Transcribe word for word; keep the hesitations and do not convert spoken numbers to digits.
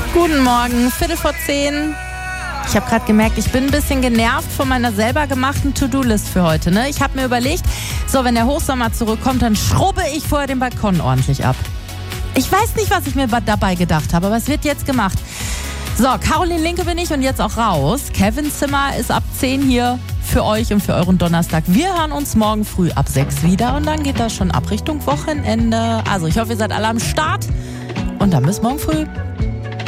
Guten Morgen, Viertel vor zehn. Ich habe gerade gemerkt, ich bin ein bisschen genervt von meiner selber gemachten To-Do-List für heute. Ne? Ich habe mir überlegt, so wenn der Hochsommer zurückkommt, dann schrubbe ich vorher den Balkon ordentlich ab. Ich weiß nicht, was ich mir dabei gedacht habe, aber es wird jetzt gemacht. So, Caroline Linke bin ich und jetzt auch raus. Kevin Zimmer ist ab zehn hier für euch und für euren Donnerstag. Wir hören uns morgen früh ab sechs wieder und dann geht das schon ab Richtung Wochenende. Also ich hoffe, ihr seid alle am Start und dann bis morgen früh.